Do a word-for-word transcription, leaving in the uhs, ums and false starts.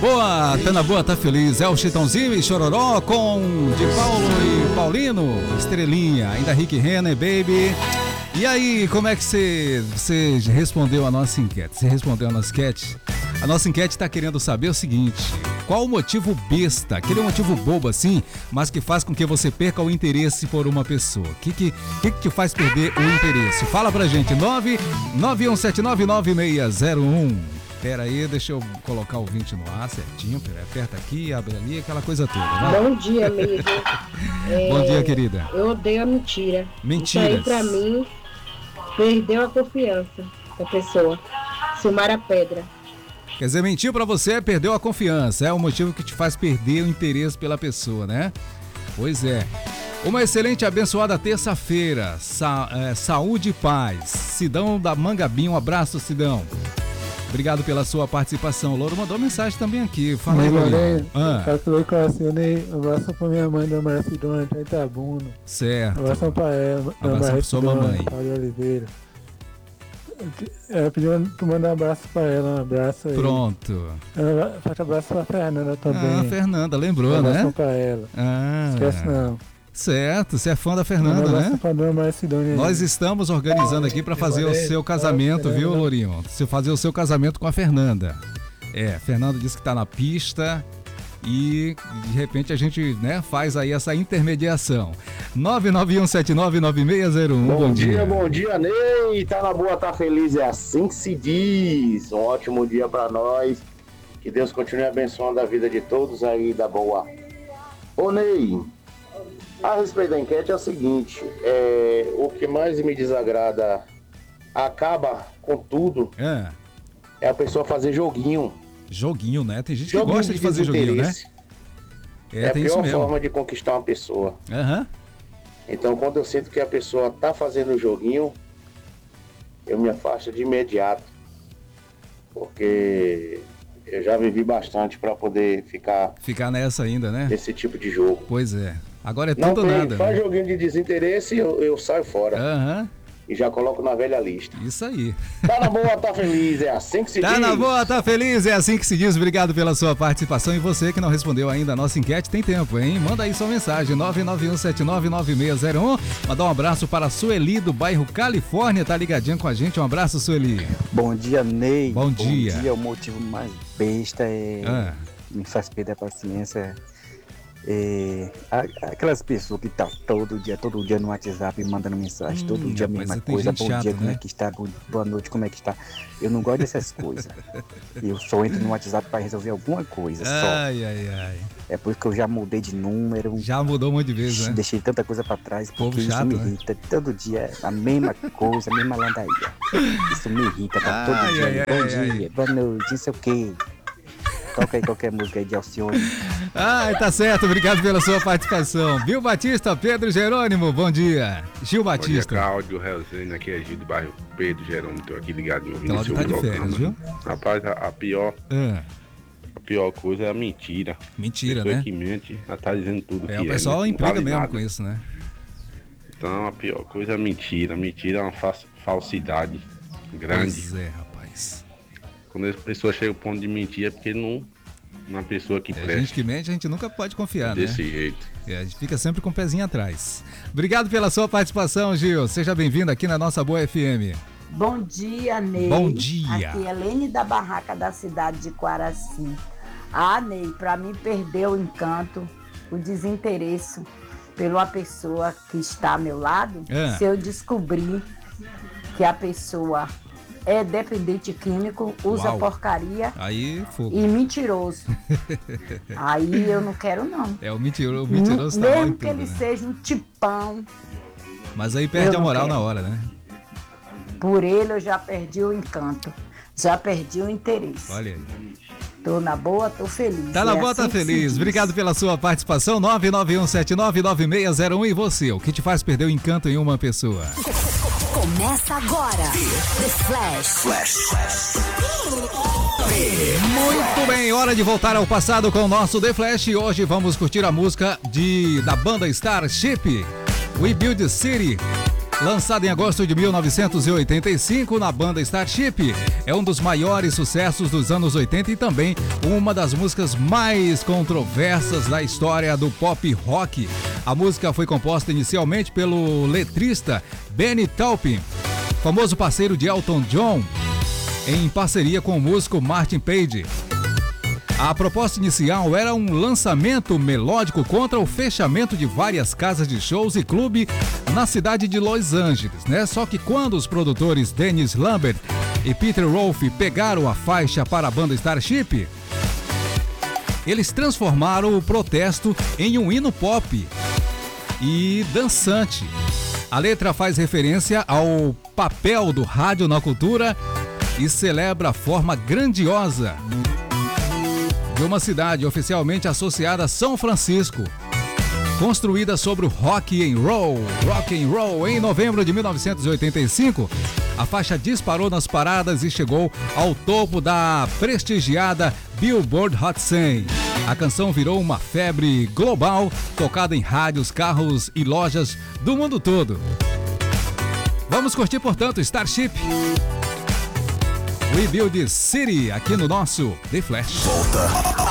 Boa, tá na boa, tá feliz. É o Chitãozinho e Chororó com de Paulo e Paulino, Estrelinha, ainda Rick Renner, Baby. E aí, como é que você, você respondeu a nossa enquete? Você respondeu a nossa enquete? A nossa enquete tá querendo saber o seguinte: qual o motivo besta, aquele motivo bobo assim, mas que faz com que você perca o interesse por uma pessoa? O que que, que que te faz perder o interesse? Fala pra gente, nove nove um sete nove nove seis zero um. Pera aí, deixa eu colocar o vinte no ar certinho, pera, aperta aqui, abre ali, aquela coisa toda. Vai. Bom dia, amigo. É, Bom dia, querida. Eu odeio a mentira. Mentiras. Isso aí, pra mim, perdeu a confiança da pessoa. Silmara Pedra. Quer dizer, mentir pra você perdeu a confiança, é o motivo que te faz perder o interesse pela pessoa, né? Pois é. Uma excelente e abençoada terça-feira. Sa- é, saúde e paz. Sidão da Mangabim, um abraço, Sidão. Obrigado pela sua participação. O Louro mandou mensagem também aqui. Fala aí, Louro. Ah. Calculei com a Cine, abraço pra minha mãe, da Marcidona, de Itabuno. Certo. Abraço pra ela, da Abraço pra sua mamãe. Paulo Oliveira. Ela pediu pra mandar um abraço pra ela, um abraço aí. Pronto. Forte abraço pra Fernanda também. Ah, Fernanda, lembrou, um né? abraço pra ela. Ah. Esquece não. Certo, você é fã da Fernanda, um né? Pra dona Marcidona. Nós estamos organizando aqui para fazer o seu casamento, viu, Lourinho? Você fazer o seu casamento com a Fernanda. É, a Fernanda disse que tá na pista e de repente a gente, né, faz aí essa intermediação. nove nove um sete nove nove seis zero um. Bom, bom dia, dia, bom dia, Ney. Tá na boa, tá feliz, é assim que se diz. Um ótimo dia pra nós. Que Deus continue abençoando a vida de todos aí da boa. Ô, Ney, a respeito da enquete é o seguinte, é, o que mais me desagrada, acaba com tudo, é, é a pessoa fazer joguinho. Joguinho, né? Tem gente que Joguinho gosta de fazer joguinho, né? É, é a tem isso pior mesmo. forma de conquistar uma pessoa. Aham. Então, quando eu sinto que a pessoa tá fazendo joguinho, eu me afasto de imediato. Porque eu já vivi bastante para poder ficar... Ficar nessa ainda, né? Nesse tipo de jogo. Pois é. Agora é Não tudo ou tem, nada. faz né? joguinho de desinteresse e eu, eu saio fora. Aham. E já coloco na velha lista. Isso aí. Tá na boa, tá feliz, é assim que se Tá diz. na boa, tá feliz, é assim que se diz. Obrigado pela sua participação. E você que não respondeu ainda a nossa enquete, tem tempo, hein? Manda aí sua mensagem, nove nove um sete nove nove seis zero um. Mandar um abraço para a Sueli, do bairro Califórnia, tá ligadinha com a gente. Um abraço, Sueli. Bom dia, Ney. Bom dia. Bom dia, o motivo mais besta é... Ah. Me faz perder a paciência. É, aquelas pessoas que estão tá todo dia, todo dia no WhatsApp mandando mensagem, hum, todo dia a mesma coisa, bom dia, como né? é que está, boa noite, como é que está. Eu não gosto dessas coisas. Eu só entro no WhatsApp para resolver alguma coisa, só. Ai, ai, ai. É por isso que eu já mudei de número. Já mudou um monte de vezes, né? Deixei tanta coisa para trás, porque Povo isso chato, me né? irrita. Todo dia a mesma coisa, a mesma landaia. Isso me irrita, tá todo ai, dia. Ai, bom ai, dia, ai. boa noite, não sei o quê. Toca aí qualquer música aí de Alcione. Ai, tá certo, obrigado pela sua participação. Gil Batista, Pedro Jerônimo, bom dia. Gil Batista. Bom dia, Cláudio, Reusene, aqui é Gil do bairro Pedro Jerônimo, tô aqui ligado no ouvindo Cláudio tá de férias, viu? Rapaz, a, a pior Ah. a pior coisa é a mentira. Mentira, a pessoa né? que mente, ela tá dizendo tudo É, que o pessoal é, né? emprega Não vale mesmo nada. com isso, né? Então, a pior coisa é a mentira. Mentira é uma fa- falsidade grande. Pois é, rapaz. Quando a pessoa chega ao ponto de mentir é porque não uma pessoa que É, presta. gente que mente, a gente nunca pode confiar, Desse né? jeito. É, a gente fica sempre com o pezinho atrás. Obrigado pela sua participação, Gil. Seja bem-vindo aqui na nossa Boa F M. Bom dia, Ney. Bom dia. Aqui é Lene da Barraca da cidade de Quaraci. Ah, Ney, pra mim perdeu o encanto, o desinteresse pela pessoa que está ao meu lado, É. se eu descobrir que a pessoa é dependente químico, usa Uau. porcaria Aí, fogo. e mentiroso. Aí eu não quero, não. É, o mentiroso, o mentiroso tá mal em Mesmo que tudo, ele né? seja um tipão, Mas aí perde Eu a não moral quero. na hora, né? por ele eu já perdi o encanto, já perdi o interesse. Olha aí. Tô na boa, tô feliz. Tá na É boa, assim tá que se feliz. diz. Obrigado pela sua participação. nove nove um sete nove nove seis zero um. E você, o que te faz perder o encanto em uma pessoa? Começa agora. The Flash. Flash. Muito bem, hora de voltar ao passado com o nosso The Flash. E hoje vamos curtir a música de, da banda Starship, We Build City. Lançado em agosto de mil novecentos e oitenta e cinco na banda Starship, é um dos maiores sucessos dos anos oitenta e também uma das músicas mais controversas da história do pop rock. A música foi composta inicialmente pelo letrista Benny Taupin, famoso parceiro de Elton John, em parceria com o músico Martin Page. A proposta inicial era um lançamento melódico contra o fechamento de várias casas de shows e clube na cidade de Los Angeles, né? Só que quando os produtores Dennis Lambert e Peter Rolfe pegaram a faixa para a banda Starship, eles transformaram o protesto em um hino pop e dançante. A letra faz referência ao papel do rádio na cultura e celebra a forma grandiosa de uma cidade oficialmente associada a São Francisco, construída sobre o rock and roll. Rock and roll. Em novembro de mil novecentos e oitenta e cinco, a faixa disparou nas paradas e chegou ao topo da prestigiada Billboard Hot cem. A canção virou uma febre global, tocada em rádios, carros e lojas do mundo todo. Vamos curtir, portanto, Starship, We Build City, aqui no nosso The Flash. Volta